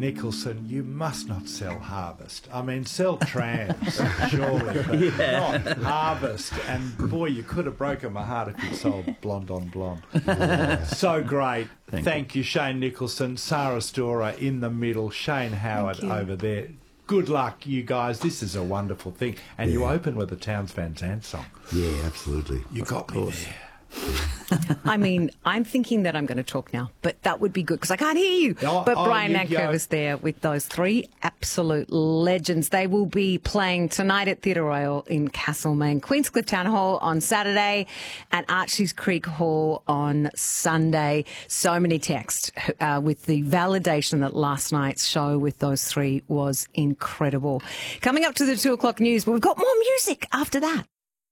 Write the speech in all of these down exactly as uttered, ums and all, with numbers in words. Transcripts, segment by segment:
Nicholson, you must not sell Harvest. I mean, sell Trams, surely, but Yeah. not Harvest. And boy, you could have broken my heart if you sold Blonde on Blonde. So great. Thank Thank you, Shane Nicholson, Sarah Storer in the middle, Shane Howard you. over there. Good luck, you guys. This is a wonderful thing. And you Yeah. open with a Towns Van Zandt song. Yeah, absolutely. You got me there. I mean, I'm thinking that I'm going to talk now, but that would be good because I can't hear you. Oh, but oh, Brian you Nanko go. was there with those three absolute legends. They will be playing tonight at Theatre Royal in Castlemaine, Queenscliff Town Hall on Saturday, and Archie's Creek Hall on Sunday. So many texts uh, with the validation that last night's show with those three was incredible. Coming up to the two o'clock news, but we've got more music after that.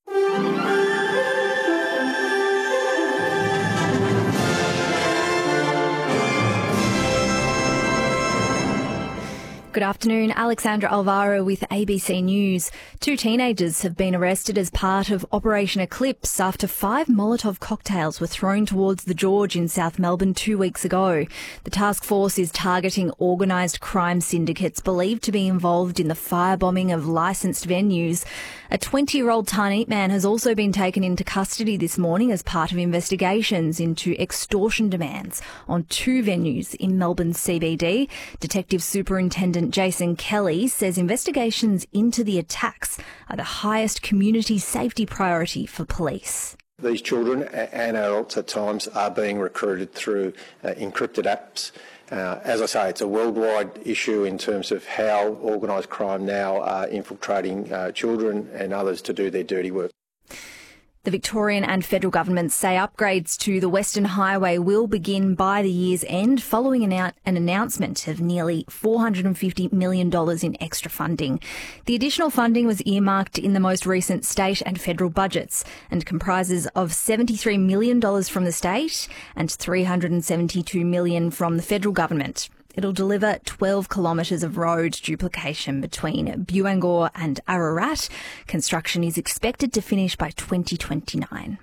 Good afternoon, Alexandra Alvaro with A B C News. Two teenagers have been arrested as part of Operation Eclipse after five Molotov cocktails were thrown towards the George in South Melbourne two weeks ago. The task force is targeting organised crime syndicates believed to be involved in the firebombing of licensed venues. A twenty-year-old Tarneet man has also been taken into custody this morning as part of investigations into extortion demands on two venues in Melbourne's C B D. Detective Superintendent Jason Kelly says investigations into the attacks are the highest community safety priority for police. These children and adults at times are being recruited through uh, encrypted apps. Uh, as I say, it's a worldwide issue in terms of how organised crime now are infiltrating uh, children and others to do their dirty work. The Victorian and federal governments say upgrades to the Western Highway will begin by the year's end following an, out, an announcement of nearly four hundred fifty million dollars in extra funding. The additional funding was earmarked in the most recent state and federal budgets and comprises of seventy-three million dollars from the state and three hundred seventy-two million dollars from the federal government. It'll deliver twelve kilometres of road duplication between Buangor and Ararat. Construction is expected to finish by twenty twenty-nine.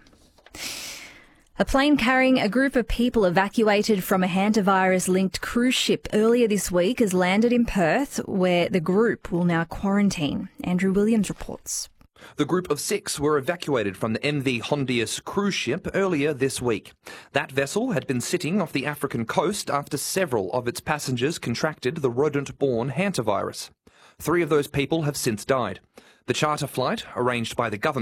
A plane carrying a group of people evacuated from a hantavirus-linked cruise ship earlier this week has landed in Perth, where the group will now quarantine. Andrew Williams reports. The group of six were evacuated from the M V Hondius cruise ship earlier this week. That vessel had been sitting off the African coast after several of its passengers contracted the rodent-borne hantavirus. Three of those people have since died. The charter flight, arranged by the government,